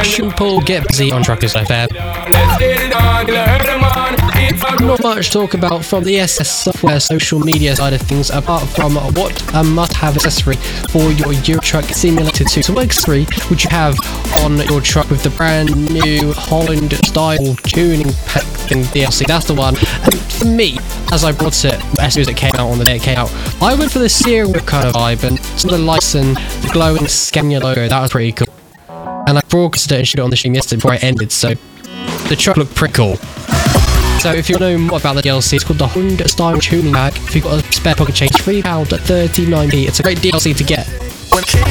Sean Paul, Get Busy on Truckers FM. Not much to talk about from the ESS software social media side of things, apart from what a must-have accessory for your Euro Truck Simulator 2. So what accessory would you have on your truck with the brand new Holland style tuning pack and DLC? That's the one. And for me, as I brought it as soon as it came out on the day it came out, I went for the steering wheel kind of vibe and some of the lights and the glowing Scania logo. That was pretty cool. And I broadcasted it and showed it on the stream yesterday before it ended, so the truck looked pretty cool. So if you know more about the DLC, it's called the Honda Style Tuning Bag. If you've got a spare pocket change, £3 at 39p. It's a great DLC to get.